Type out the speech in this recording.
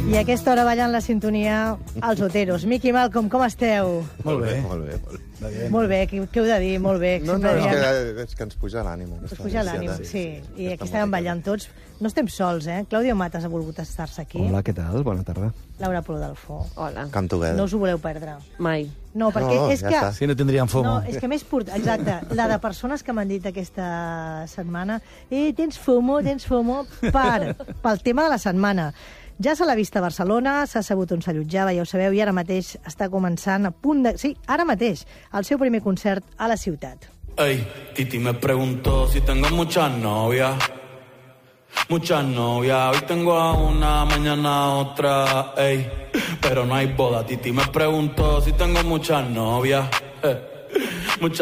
I a aquesta hora ballant la sintonia als Oteros. Miqui, Malcolm, com esteu? Molt bé. Molt bé, què heu de dir? Molt bé. No, és que ens puja l'ànim. Us puja l'ànim, sí. I aquí estàvem ballant tots. No estem sols, eh? Claudio Matas ha volgut estar-se aquí. Hola, què tal? Bona tarda. Laura Polodalfo. Hola. Come together. No us ho voleu perdre. Mai. No, perquè No, és ja que... està. Si no tindríem FOMO. No, és que més exacte, la de persones que m'han dit aquesta setmana tens FOMO pel tema de la setmana. Ja se l'ha vist a Barcelona, s'ha sabut on s'allotjava, ja ho sabeu, i ara mateix està començant a punt de... Sí, ara mateix, el seu primer concert a la ciutat. Ey, Titi me preguntó si tengo muchas novias. Muchas novias, hoy tengo a una, mañana a otra, ey. Pero no hay boda, Titi me preguntó si tengo muchas novias.